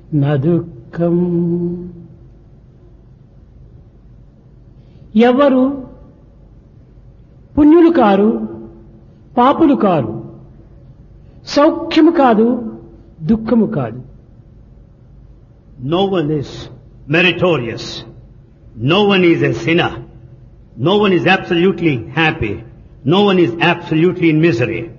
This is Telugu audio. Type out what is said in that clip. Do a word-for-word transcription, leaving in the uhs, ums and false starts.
న దుఃఖం. ఎవరు పుణ్యులు కారు, పాపులు కారు, సౌఖ్యము కాదు, దుఃఖము కాదు. No one is meritorious. No one is a sinner. No one is absolutely happy. No one is absolutely in misery.